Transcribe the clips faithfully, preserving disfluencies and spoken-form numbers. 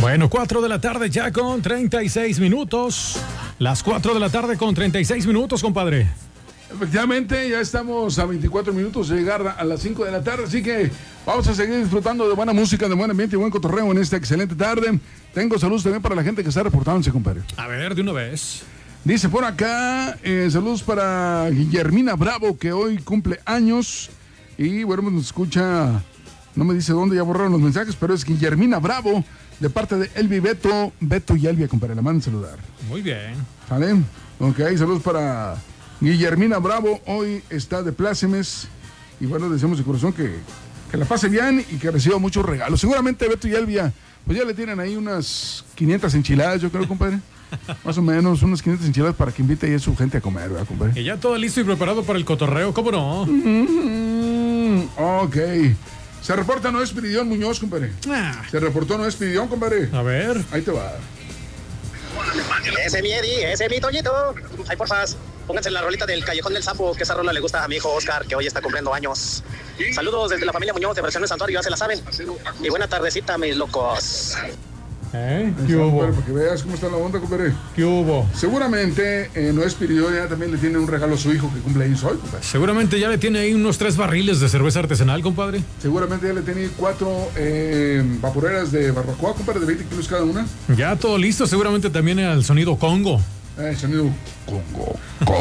Bueno, cuatro de la tarde ya con treinta y seis minutos. Las cuatro de la tarde con treinta y seis minutos, compadre. Efectivamente, ya estamos a veinticuatro minutos de llegar a las cinco de la tarde, así que vamos a seguir disfrutando de buena música, de buen ambiente y buen cotorreo en esta excelente tarde. Tengo saludos también para la gente que está reportándose, compadre. A ver, de una vez. Dice por acá, eh, saludos para Guillermina Bravo, que hoy cumple años. Y bueno, nos escucha, no me dice dónde, ya borraron los mensajes, pero es Guillermina Bravo, de parte de Elvi Beto, Beto y Elvia, compadre, la mandan saludar. Muy bien. ¿Vale? Ok, saludos para Guillermina Bravo, hoy está de plácemes. Y bueno, deseamos de corazón que, que la pase bien y que reciba muchos regalos. Seguramente Beto y Elvia, pues ya le tienen ahí unas quinientas enchiladas, yo creo, compadre. Más o menos, unas quinientas enchiladas para que invite ahí a su gente a comer, ¿verdad, compadre? Y ya todo listo y preparado para el cotorreo, ¿cómo no? Mm-hmm. Ok. Se reporta Noé Espiridión Muñoz, compadre. Ah. Se reportó Noé Espiridión, compadre. A ver. Ahí te va. Ese es mi Eddie, ese es mi Toñito. Ay, porfas, pónganse la rolita del Callejón del Sapo, que esa rola le gusta a mi hijo Oscar, que hoy está cumpliendo años. Saludos desde la familia Muñoz de Versiones Santuario, ya se la saben. Y buena tardecita, mis locos. ¿Eh? ¿Qué Está, hubo? compadre, para que veas cómo está la onda, compadre. ¿Qué hubo? Seguramente eh, Noé Espiridión ya también le tiene un regalo a su hijo que cumple años hoy, compadre. Seguramente ya le tiene ahí unos tres barriles de cerveza artesanal, compadre. Seguramente ya le tiene cuatro eh, vaporeras de barbacoa, compadre, de veinte kilos cada una. Ya todo listo, seguramente también el sonido Congo. Eh, sonido Congo,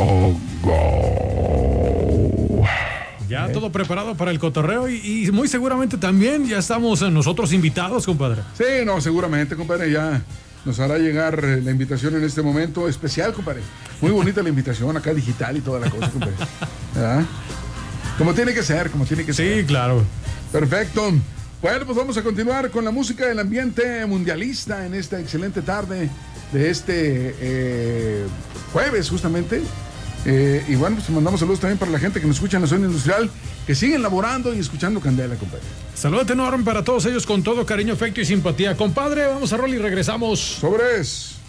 Congo. Ya ¿Eh? Todo preparado para el cotorreo y, y muy seguramente también ya estamos nosotros invitados, compadre. Sí, no, seguramente, compadre, ya nos hará llegar la invitación en este momento especial, compadre. Muy bonita la invitación, acá digital y toda la cosa, compadre. ¿Verdad? Como tiene que ser, como tiene que sí, ser. Sí, claro. Perfecto. Bueno, pues vamos a continuar con la música del ambiente mundialista en esta excelente tarde de este eh, jueves, justamente. Eh, y bueno, pues mandamos saludos también para la gente que nos escucha en la zona industrial, que siguen laborando y escuchando Candela, compadre. Saludos enorme para todos ellos con todo cariño, afecto y simpatía. Compadre, vamos a rol y regresamos. Sobres.